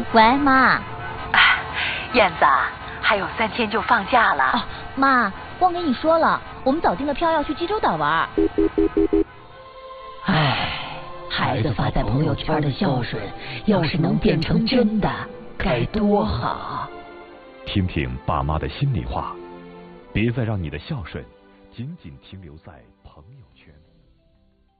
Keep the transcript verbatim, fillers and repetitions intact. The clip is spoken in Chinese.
喂，妈。 燕子，还有三天就放假了。 哦，妈，忘跟你说了，我们早订了票要去济州岛玩。 唉，孩子发在朋友圈的孝顺，要是能变成真的，该多好。 听听爸妈的心里话，别再让你的孝顺仅仅停留在朋友圈。